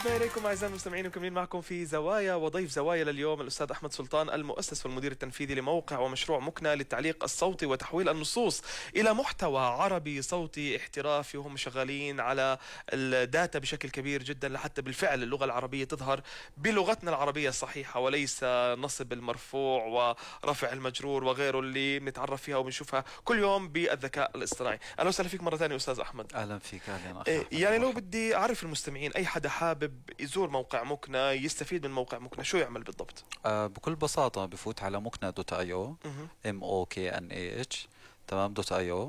عدنا إليكم أعزائي المستمعين ومكملين معكم في زوايا، وضيف زوايا لليوم الأستاذ أحمد سلطان، المؤسس والمدير التنفيذي لموقع ومشروع مكنة للتعليق الصوتي وتحويل النصوص إلى محتوى عربي صوتي احترافي. وهم شغالين على الداتا بشكل كبير جدا لحتى بالفعل اللغة العربية تظهر بلغتنا العربية الصحيحة، وليس نصب المرفوع ورفع المجرور وغيره اللي بنتعرف فيها وبنشوفها كل يوم بالذكاء الاصطناعي. أهلا وسهلا فيك مرة ثانية أستاذ أحمد. أهلا فيك. أهلا أخي. يعني لو بدي أعرف المستمعين، أي حدا حابب يزور موقع مكنة يستفيد من موقع مكنة، شو يعمل بالضبط؟ بكل بساطة بفوت على مكنة.io MOKNAH تمام .io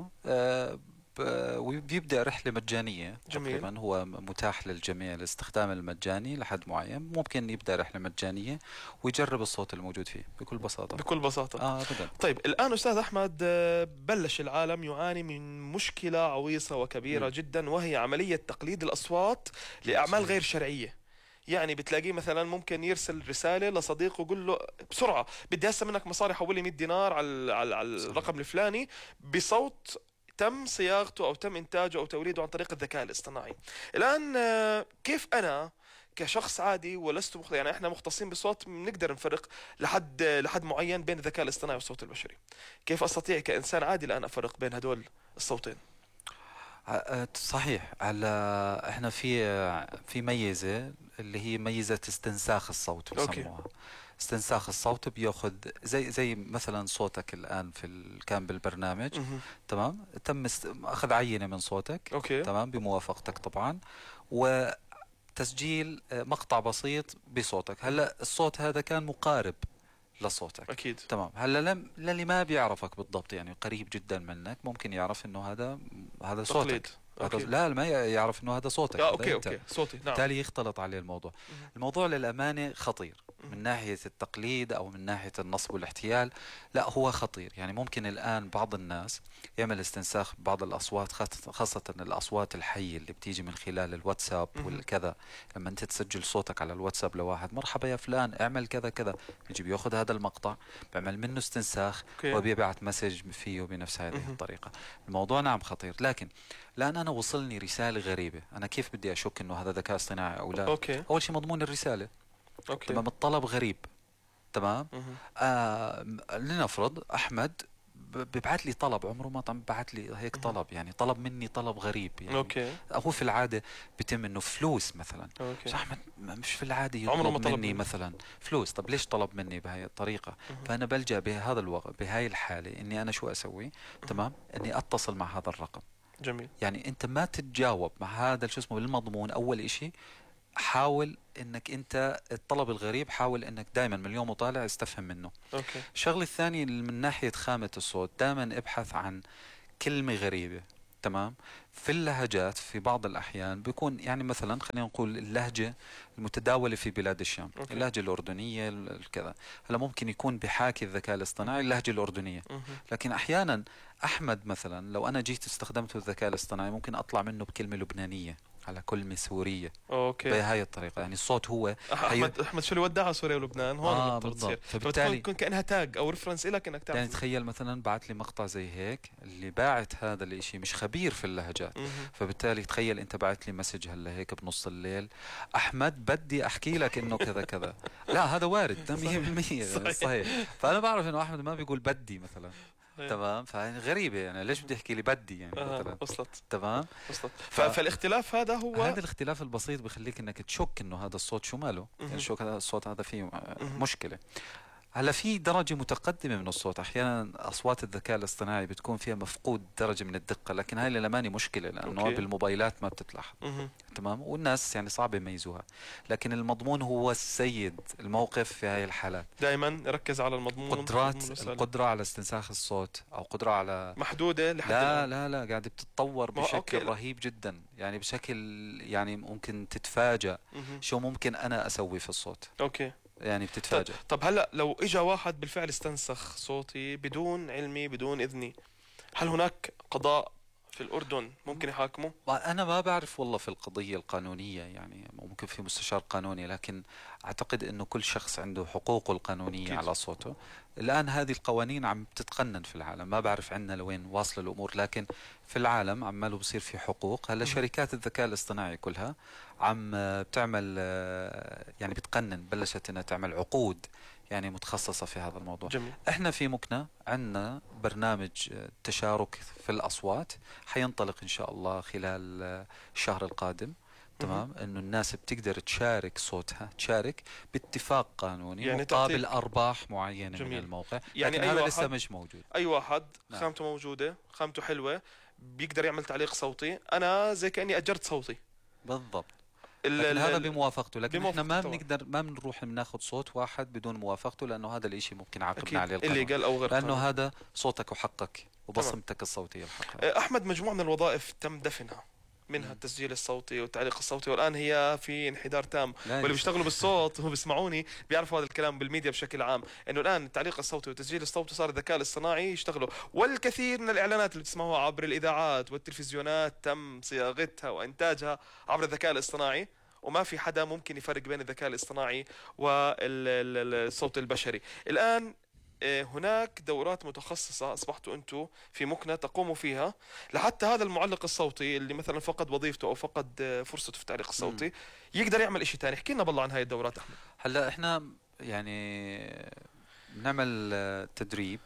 وبيبدأ رحلة مجانية. جميل. تقريبا هو متاح للجميع الاستخدام المجاني لحد معين، ممكن يبدأ رحلة مجانية ويجرب الصوت الموجود فيه بكل بساطة. بكل بساطة. أبدا. طيب الآن أستاذ أحمد، بلش العالم يعاني من مشكلة عويصة وكبيرة جدا، وهي عملية تقليد الأصوات لأعمال غير شرعية. يعني بتلاقيه مثلا ممكن يرسل رسالة لصديقه يقول له بسرعة بدي هسه منك مصاري، حولي 100 دينار على الرقم الفلاني بصوت تم صياغته أو تم إنتاجه أو توليده عن طريق الذكاء الاصطناعي. الآن كيف أنا كشخص عادي ولست يعني احنا مختصين بالصوت بنقدر نفرق لحد معين بين الذكاء الاصطناعي والصوت البشري، كيف استطيع كإنسان عادي الآن افرق بين هدول الصوتين؟ صحيح. على احنا في ميزة اللي هي ميزة استنساخ الصوت بسموها. استنساخ الصوت بياخذ زي مثلا صوتك الآن كان بالبرنامج. تمام. تم أخذ عينة من صوتك. تمام بموافقتك طبعا، وتسجيل مقطع بسيط بصوتك. هلا الصوت هذا كان مقارب لصوتك. أكيد. تمام. هلا للي ما بيعرفك بالضبط، يعني قريب جدا منك، ممكن يعرف انه هذا صوتك. لا ما يعرف انه هذا صوتك. اوكي صوتي. نعم. بالتالي يختلط عليه الموضوع. الموضوع للأمانة خطير من ناحية التقليد او من ناحية النصب والاحتيال. لا هو خطير. يعني ممكن الآن بعض الناس يعمل استنساخ بعض الأصوات، خاصة الأصوات الحية اللي بتيجي من خلال الواتساب والكذا. لما انت تسجل صوتك على الواتساب لواحد، مرحبا يا فلان اعمل كذا كذا، يجي بياخذ هذا المقطع بيعمل منه استنساخ وبيبعث مسج فيه بنفس هذه الطريقة. الموضوع نعم خطير. لكن لأن أنا وصلني رسالة غريبة، أنا كيف بدي أشك إنه هذا ذكاء اصطناعي أو لا؟ أول شيء مضمون الرسالة. تمام. الطلب غريب. تمام. لنفرض أحمد ببعث لي طلب، عمره ما بعث لي هيك طلب، يعني طلب مني طلب غريب. يعني هو في العادة بتم إنه فلوس مثلا. أحمد مش في العادة يطلب مني مثلا فلوس. طب ليش طلب مني بهاي الطريقة؟ فأنا بلجأ بهذا الوقت بهاي الحالة إني أنا شو أسوي؟ تمام. إني أتصل مع هذا الرقم. جميل. يعني انت ما تتجاوب مع هذا شو اسمه بالمضمون. اول اشي حاول انك انت الطلب الغريب حاول انك دائما من اليوم وطالع استفهم منه. الشغله الثانيه من ناحيه خامه الصوت، دائما ابحث عن كلمه غريبه. تمام. في اللهجات في بعض الأحيان بيكون يعني مثلا خلينا نقول اللهجة المتداولة في بلاد الشام. اللهجة الأردنية الكذا. هلا ممكن يكون بحاكي الذكاء الاصطناعي اللهجة الأردنية. لكن أحيانا أحمد مثلا لو أنا جيت استخدمت الذكاء الاصطناعي ممكن أطلع منه بكلمة لبنانية على كلمة سورية. بهاي الطريقة. يعني الصوت هو أحمد شو اللي ودعها سوريا ولبنان هون بالضبط. فبالتالي تكون كأنها تاج أو ريفرنس إلك إنك تعرف. يعني تخيل مثلا بعت لي مقطع زي هيك، اللي باعت هذا الاشي مش خبير في اللهجات. فبالتالي تخيل انت بعت لي مسج هلا هيك بنص الليل، احمد بدي احكي لك انه كذا كذا. لا هذا وارد 100% صحيح. فانا بعرف انه احمد ما بيقول بدي مثلا. تمام. فغريبة يعني ليش بدي احكي لي بدي يعني مثلا. وصلت. تمام. وصلت. فالاختلاف هذا هو هذا الاختلاف البسيط بخليك انك تشك انه هذا الصوت شو ماله. يعني شو هذا الصوت هذا فيه مشكلة. هلا في درجة متقدمة من الصوت. أحيانا أصوات الذكاء الاصطناعي بتكون فيها مفقود درجة من الدقة، لكن هاي للأمانة مشكلة لأنه بالموبايلات ما بتتلاحظ. تمام. والناس يعني صعب يميزوها. لكن المضمون هو السيد الموقف في هاي الحالات. دائما ركز على المضمون. القدرة على استنساخ الصوت أو قدرة على محدودة لحد لا قاعدة بتتطور بشكل رهيب جدا. يعني بشكل يعني ممكن تتفاجأ شو ممكن أنا أسوي في الصوت. يعني بتتفاجئ. طب هلا لو اجى واحد بالفعل استنسخ صوتي بدون علمي بدون اذني، هل هناك قضاء في الأردن ممكن يحاكموا؟ أنا ما بعرف والله في القضية القانونية، يعني ممكن في مستشار قانوني، لكن أعتقد أنه كل شخص عنده حقوقه القانونية أكيد. على صوته. الآن هذه القوانين عم تتقنن في العالم، ما بعرف عندنا لوين واصلة الأمور، لكن في العالم عماله بصير في حقوق. هلا شركات الذكاء الاصطناعي كلها عم بتعمل يعني بتقنن، بلشت انها تعمل عقود يعني متخصصة في هذا الموضوع. جميل. احنا في مكنا عندنا برنامج تشارك في الأصوات حينطلق إن شاء الله خلال الشهر القادم. تمام، انه الناس بتقدر تشارك صوتها، تشارك باتفاق قانوني يعني مقابل ارباح معينه. جميل. من الموقع، يعني لكن هذا لسه مش موجود. اي واحد نعم. خامته موجوده، خامته حلوه، بيقدر يعمل تعليق صوتي، انا زي كاني اجرت صوتي بالضبط. لكن هذا بموافقته، لكن احنا ما طبعا. بنقدر ما بنروح بناخذ صوت واحد بدون موافقته، لانه هذا الاشي ممكن عاقبنا عليه اللي القانون، قال او غير لانه قانون. هذا صوتك وحقك وبصمتك الصوتية الحق. احمد، مجموعه من الوظائف تم دفنها، منها التسجيل الصوتي والتعليق الصوتي، والان هي في انحدار تام. واللي بيشتغلوا بالصوت وبيسمعوني بيعرفوا هذا الكلام بالميديا بشكل عام، انه الان التعليق الصوتي والتسجيل الصوتي صار الذكاء الاصطناعي يشتغلوا. والكثير من الاعلانات اللي بتسمعوها عبر الاذاعات والتلفزيونات تم صياغتها وانتاجها عبر الذكاء الاصطناعي، وما في حدا ممكن يفرق بين الذكاء الاصطناعي والصوت البشري. الان هناك دورات متخصصة أصبحتوا أنتم في مكنة تقوموا فيها، لحتى هذا المعلق الصوتي اللي مثلا فقد وظيفته أو فقد فرصته في التعليق الصوتي يقدر يعمل إشي تاني. احكي لنا بالله عن هاي الدورات أحمد. هلا إحنا يعني بنعمل تدريب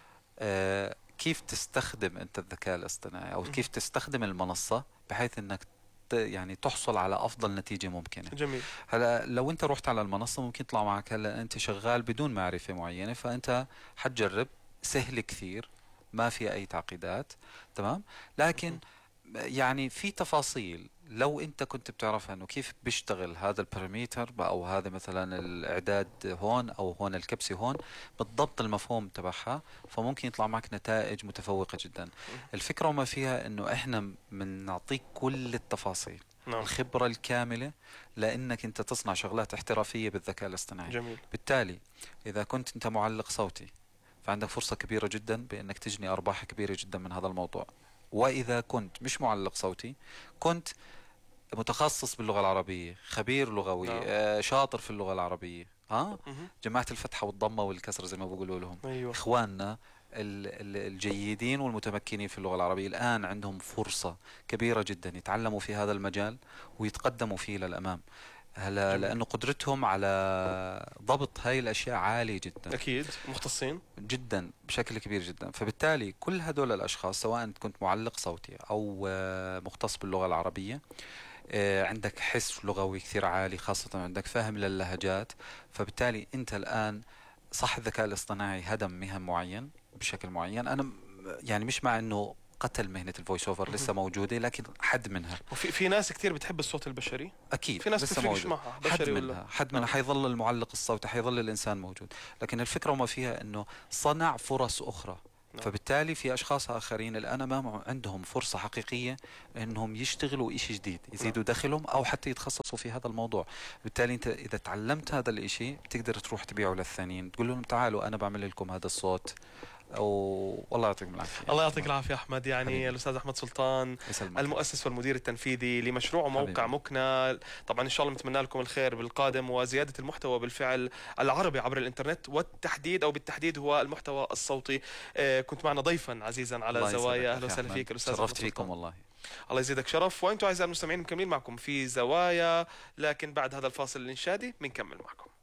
كيف تستخدم أنت الذكاء الاصطناعي، أو كيف تستخدم المنصة بحيث أنك يعني تحصل على أفضل نتيجة ممكنة. جميل. هلا لو أنت رحت على المنصة ممكن يطلع معك هلا أنت شغال بدون معرفة معينة، فأنت حتجرب، سهل كثير، ما في أي تعقيدات. تمام، لكن يعني في تفاصيل لو انت كنت بتعرفها، انه كيف بيشتغل هذا الباراميتر، او هذا مثلا الاعداد هون، او هون الكبسة هون، بالضبط المفهوم تبعها، فممكن يطلع معك نتائج متفوقة جدا. الفكرة وما فيها انه احنا بنعطيك كل التفاصيل، نعم. الخبرة الكاملة، لانك انت تصنع شغلات احترافية بالذكاء الاصطناعي. جميل. بالتالي اذا كنت انت معلق صوتي فعندك فرصة كبيرة جدا بانك تجني ارباح كبيرة جدا من هذا الموضوع. وإذا كنت مش معلق صوتي، كنت متخصص باللغة العربية، خبير لغوي، شاطر في اللغة العربية، جماعة الفتحة والضمة والكسر زي ما بقولوا لهم. أيوة. إخواننا الجيدين والمتمكنين في اللغة العربية الآن عندهم فرصة كبيرة جدا يتعلموا في هذا المجال ويتقدموا فيه للأمام. هلا لأنه قدرتهم على ضبط هاي الأشياء عالية جدا، أكيد مختصين جدا بشكل كبير جدا. فبالتالي كل هدول الأشخاص، سواء كنت معلق صوتي أو مختص باللغة العربية، عندك حس لغوي كثير عالي، خاصة عندك فهم للهجات، فبالتالي أنت الآن صح الذكاء الاصطناعي هدم مهن معين بشكل معين. أنا يعني مش مع أنه قتل مهنة الفويس اوفر، لسه موجودة، لكن حد منها. وفي ناس كثير بتحب الصوت البشري، اكيد في ناس لسه تفرقش معها حد منها حد منها حيظل المعلق الصوتي، حيظل الانسان موجود، لكن الفكرة وما فيها انه صنع فرص اخرى. فبالتالي في اشخاص اخرين الان امامهم عندهم فرصة حقيقية انهم يشتغلوا اشي جديد، يزيدوا دخلهم او حتى يتخصصوا في هذا الموضوع. بالتالي انت اذا تعلمت هذا الاشي بتقدر تروح تبيعه للثانيين، تقول لهم تعالوا انا بعمل لكم هذا الصوت، والله يعطيكم العافية. الله يعطيك العافية أحمد. يعني حبيبي. الأستاذ أحمد سلطان، المؤسس والمدير التنفيذي لمشروع موقع مكنة. طبعا إن شاء الله نتمنى لكم الخير بالقادم وزيادة المحتوى بالفعل العربي عبر الإنترنت، والتحديد أو بالتحديد هو المحتوى الصوتي. كنت معنا ضيفا عزيزا على زوايا. أهلا وسهلا فيك الأستاذ. شرفت فيكم والله. الله يزيدك شرف. وأنتم أعزائي المستمعين مكملين معكم في زوايا، لكن بعد هذا الفاصل الإنشادي بنكمل معكم.